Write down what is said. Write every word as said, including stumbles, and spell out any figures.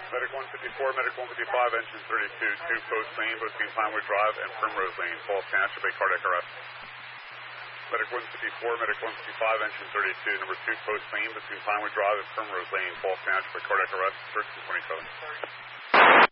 Medic one fifty-four, Medic one fifty-five, engine thirty-two, two post lane between Pinewood Drive and Primrose Lane. Falls Township, a cardiac arrest. Medic one fifty-four, Medic one fifty-five, engine thirty-two, number two post lane between Pinewood Drive and Primrose Lane. Falls Township, a cardiac arrest, thirteen twenty-seven.